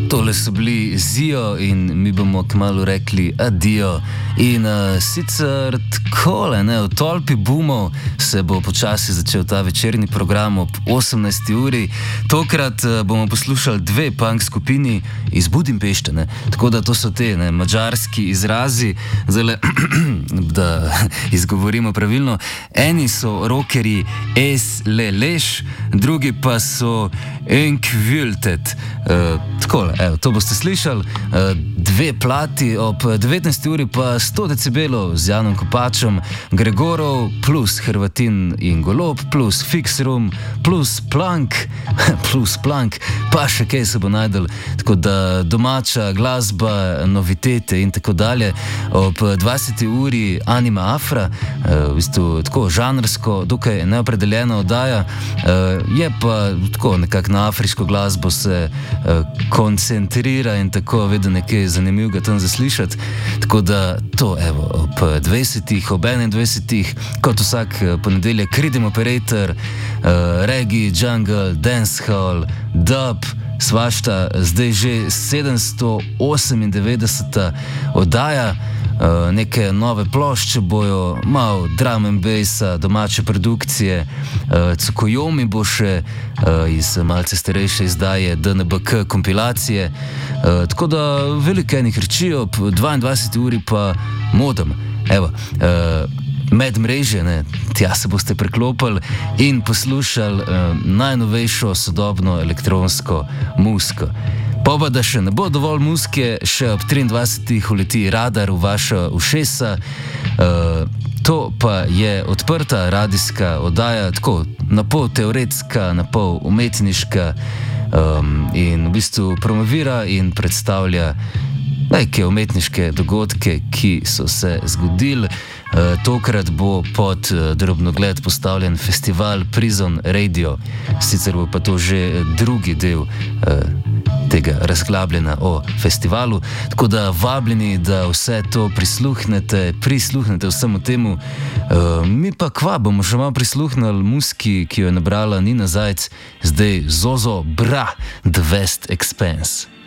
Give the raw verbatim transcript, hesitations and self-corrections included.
Tole so bili Zio in mi bomo kmalu rekli adijo. In uh, sicer takole, ne, v tolpi bumov se bo počasi začel ta večerni program ob osemnajsti uri. Tokrat uh, bomo poslušali dve punk skupini iz Budimpešte, ne. Tako da to so te, ne, madžarski izrazi, zdajle, da izgovorimo pravilno. Eni so rockerji Es Leleš, drugi pa so Enkviltet. Uh, takole, evo, to boste slišali. Uh, dve plati ob devetnajsti uri pa sto decibelov z Janom Kopačem, Gregorov plus Hrvatin in Golob plus Fix Room plus Plank plus Plank, pa še kaj se bo najdel. Tako da domača glasba, novitete in tako dalje. Ob dvajseti uri Anima Afra, uh, v bistvu tako žanrsko, dokaj neopredeljena oddaja, uh, je pa tako nekako na afriško glasbo se uh, koncentrira in tako vedno nekaj zanimivega tam zaslišati. Tako da to, evo, ob dvajsetih, ob enaindvajsetih, kot vsak ponedeljek, Rhythm Operator, uh, reggae, jungle, dancehall, dub, svašta, zdaj že sedemsto osemindevetdeseta oddaja. Uh, neke nove plošče bojo, malo drum and bassa, domače produkcije, uh, Tsukuyomi bo še uh, iz malce starejše izdaje D N B K kompilacije, uh, tako da velike enih reči, ob dvaindvajseti uri pa modem. Evo, uh, medmrežje, ne, tja se boste preklopili in poslušali uh, najnovejšo sodobno elektronsko muziko. Pa pa da še ne bo dovolj muzike, še ob triindvajsetih uleti Radar v vaša ušesa. Uh, to pa je odprta radijska oddaja, tako na pol teoretska, na pol umetniška, um, in v bistvu promovira in predstavlja neke umetniške dogodke, ki so se zgodili. Uh, tokrat bo pod uh, drobnogled postavljen festival Prison Radio, sicer bo pa to že drugi del uh, tega razglabljena o festivalu, tako da vabljeni, da vse to prisluhnete, prisluhnete vsemu temu. Uh, mi pa kva, bomo še malo prisluhnili muziki, ki jo je nabrala Nina Zajc, zdaj Zozo Bra, The West Expanse.